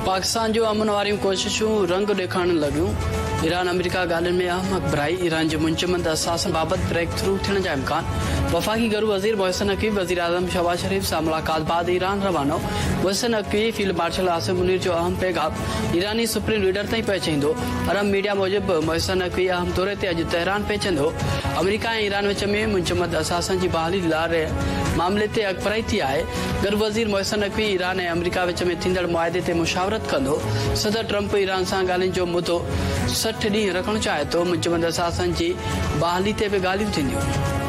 पाकिस्तान जो अमन वारियूं कोशिशूं रंग ॾेखारण लॻियूं। ईरान अमेरिका ॻाल्हियुनि में अहम अखबराई। ईरान जे मुंचमंद असासन बाबति ब्रेक थ्रू थियण जा इम्कान। वफ़ाक़ी घरू वज़ीर मोहसिन नक़वी वज़ीर आज़म शहबाज शरीफ सां मुलाक़ात बाद Iran रवानो। Mohsin Naqvi field marshal Asim Munir जो अहम पैगाम ईरानी सुप्रीम लीडर ताईं पहुचाईंदो। अरब मीडिया मूजिबि मोहसिन नक़वी अहम तौर ते अॼु तेहरान पहुचंदो। अमेरिका ऐं ईरान विच में मुंचमंद असासन जी बहाली लाइ मामले ते अखबराई थी आहे। घरू वज़ीर मोहसिन नक़वी ईरान ऐं अमेरिका विच में थींदड़ मुआदे ते मुशावरत कंदो। सदर ट्रंप ईरान सां ॻाल्हियुनि जो मुदो 60 ॾींहं रखणु चाहे थो। मुंचमंद असासन जी बहाली ते बि ॻाल्हियूं थींदियूं।